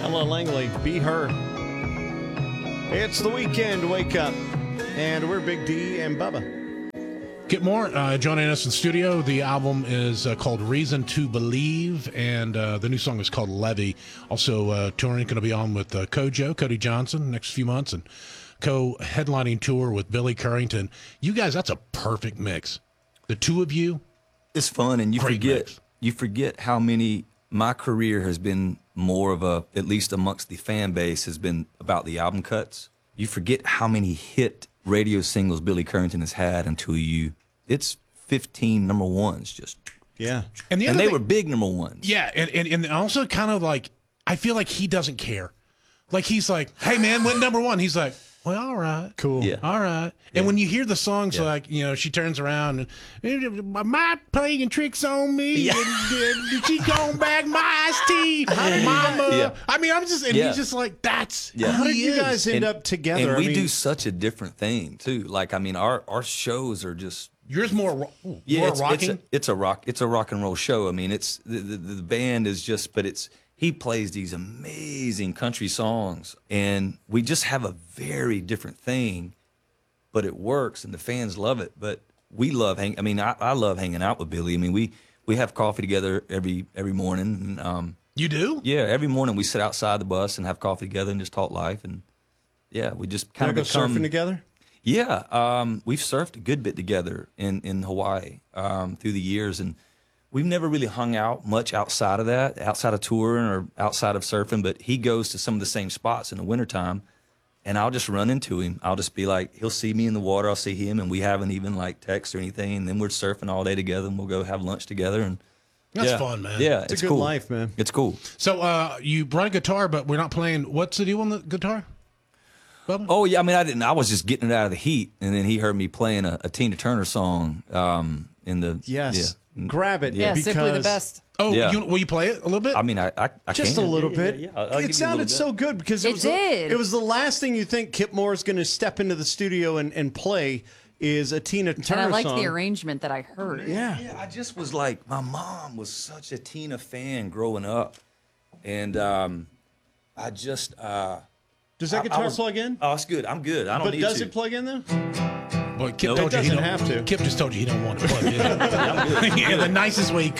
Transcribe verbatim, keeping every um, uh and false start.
Ella Langley, Be Her. It's the weekend. Wake up. And we're Big D and Bubba. Get more. Uh, joining us in studio. The album is uh, called Reason to Believe, and uh, the new song is called Levy. Also, uh, touring, going to be on with uh, Kojo, Cody Johnson, next few months, and co-headlining tour with Billy Currington. You guys, that's a perfect mix. The two of you. It's fun, and you Great forget mix. you forget how many. My career has been more of a, at least amongst the fan base, has been about the album cuts. You forget how many hit radio singles Billy Currington has had until you. It's fifteen number ones, just Yeah. And, the and other they thing, were big number ones. Yeah, and, and, and also kind of like, I feel like he doesn't care. Like, he's like, hey, man, went number one. He's like, well, all right. Cool. Yeah. All right. And when you hear the songs, Yeah. like, you know, she turns around and, am I playing tricks on me? Yeah. And, did she going back my iced tea? Mama. Yeah. I mean, I'm just, and Yeah. he's just like, that's Yeah. How who did he you is. guys end And- up together? And I we mean, do such a different thing too. Like, I mean, our our shows are just Yours more, ro- ooh, yeah, more it's, rocking? It's a, it's a rock. It's a rock and roll show. I mean, it's the, the the band is just, but it's he plays these amazing country songs, and we just have a very different thing, but it works, and the fans love it. But we love hang. I mean, I, I love hanging out with Billy. I mean, we we have coffee together every every morning. And, um, You do? yeah, every morning we sit outside the bus and have coffee together and just talk life, and yeah, we just kind Wanna of go become, surfing together? yeah, um, we've surfed a good bit together in, in Hawaii um, through the years, and we've never really hung out much outside of that, outside of touring or outside of surfing, but he goes to some of the same spots in the wintertime, and I'll just run into him. I'll just be like, he'll see me in the water, I'll see him, and we haven't even like text or anything, and then we're surfing all day together, and we'll go have lunch together. And That's yeah. fun, man. Yeah, It's it's, a good cool. life, man. It's cool. So uh, you brought a guitar, but we're not playing. What's the deal on the guitar? Bubba? Oh yeah, I mean, I didn't. I was just getting it out of the heat, and then he heard me playing a, a Tina Turner song um, in the Yes. Yeah. Grab it. Yeah, because simply the best. Oh, Yeah. you, will you play it a little bit? I mean, I, I, I Just can. a little Yeah, bit. Yeah, yeah. I'll- I'll give you a It sounded little so bit. good because it, It was did. The, it was the last thing you think Kip Moore's going to step into the studio and, and play is a Tina Turner And I liked song. the arrangement that I heard. Yeah. Yeah, I just was like, my mom was such a Tina fan growing up, and um, I just. Uh, Does that I- I guitar was- plug in? Oh, it's good. I'm good. I don't But need does to. it plug in though? Boy, Kip No, told it you he doesn't don't have to. Kip just told you he don't want to play it. In the nicest way he could.